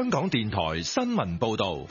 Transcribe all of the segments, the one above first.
香港電台新聞報道。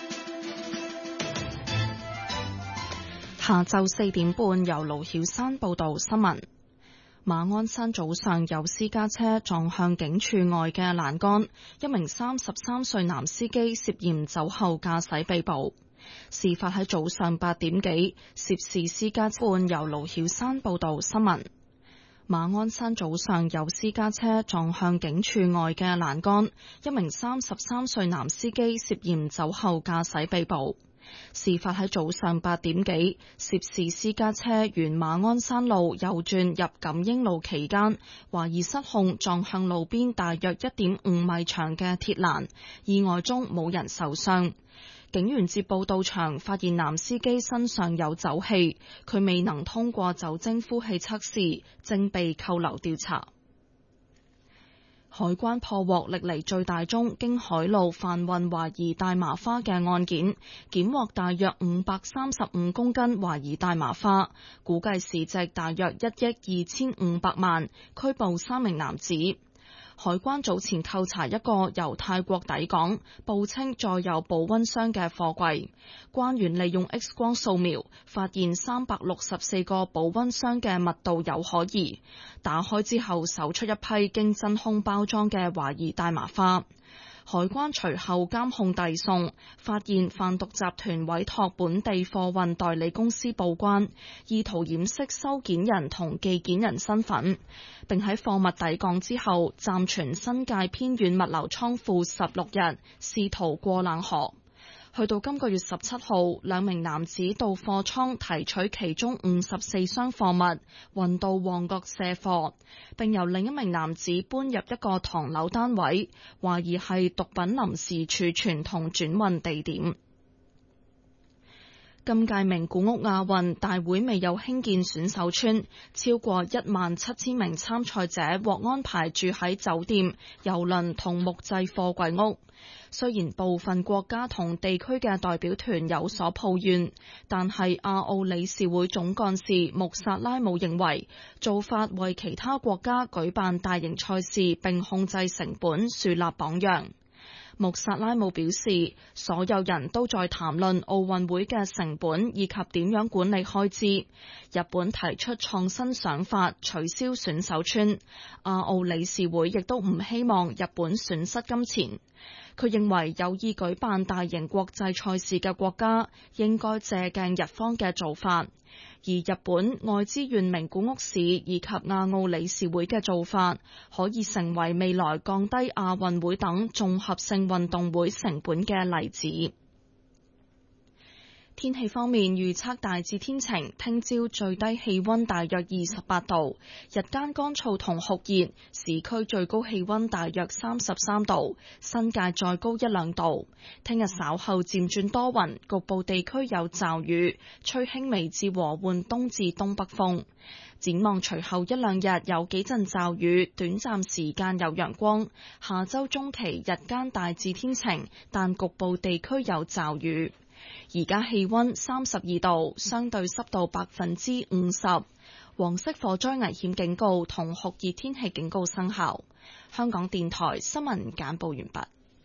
下晝4點半，由盧曉山報道新聞。馬鞍山早上有私家車撞向警署外嘅欄杆，一名33歲男司機涉嫌酒後駕駛被捕。事發喺早上8點幾，涉事私家車由盧曉山報道新聞。馬鞍山早上有私家車撞向警署外嘅欄杆，一名33歲男司機涉嫌酒後駕駛被捕。事發喺早上8點幾，涉事私家車沿馬鞍山路右轉入錦英路期間，懷疑失控撞向路邊大約1.5米長嘅鐵欄，意外中冇人受傷。警員接報到場，發現男司機身上有酒氣，佢未能通過酒精呼氣測試，正被扣留調查。海關破獲歷嚟最大宗經海路販運懷疑大麻花嘅案件，檢獲大約535公斤懷疑大麻花，估計市值大約1億2500萬，拘捕3名男子。海關早前扣查一個由泰國抵港，報稱載有保溫箱嘅貨櫃，關員利用 X 光掃描，發現364個保溫箱嘅密度有可疑，打開之後搜出一批經真空包裝嘅懷疑大麻花。海關隨後監控遞送，發現販毒集團委託本地貨運代理公司報關，意圖掩飾收件人同寄件人身份，並喺貨物抵港之後暫存新界偏遠物流倉庫16日，試圖過冷河。去到今個月17號，兩名男子到貨倉提取其中54箱貨物，運到旺角卸貨，並由另一名男子搬入一個唐樓單位，懷疑係毒品臨時儲存同轉運地點。今屆名古屋亞運大會未有興建選手村，超過17000名參賽者獲安排住喺酒店、郵輪同木製貨櫃屋。雖然部分國家同地區嘅代表團有所抱怨，但係亞奧理事會總幹事穆薩拉姆認為，做法為其他國家舉辦大型賽事並控制成本樹立榜樣。穆薩拉姆表示，所有人都在談論奧運會嘅成本以及點樣管理開支。日本提出創新想法，取消選手村。亞奧理事會亦都唔希望日本損失金錢。佢認為有意舉辦大型國際賽事嘅國家應該借鏡日方嘅做法，而日本愛知縣名古屋市以及亞奧理事會嘅做法，可以成為未來降低亞運會等綜合性運動會成本嘅例子。天氣方面預測大致天晴，聽朝最低氣溫大約28度，日間乾燥同酷熱，市區最高氣溫大約33度，新界再高1-2度。聽日稍後漸轉多雲，局部地區有驟雨，吹輕微至和緩東至東北風。展望隨後1-2日有幾陣驟雨，短暫時間有陽光。下周中期日間大致天晴，但局部地區有驟雨。而家氣溫32度，相對濕度50%，黃色火災危險警告同酷熱天氣警告生效。香港電台新聞簡報完畢。